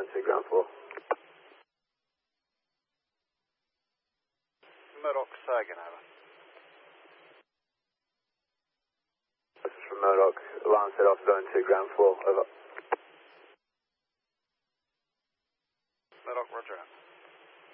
Alpha 2, ground 4. Murdoch, Sagan, over. This is from Murdoch, Lancet Alpha Zone 2, ground 4, over.